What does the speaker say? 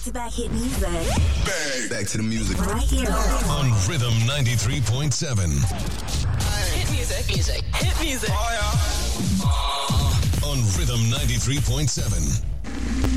Back-to-back hit music. Back to the music. Right here. On Rhythm 93.7. Hit music. Hit music. On Rhythm 93.7.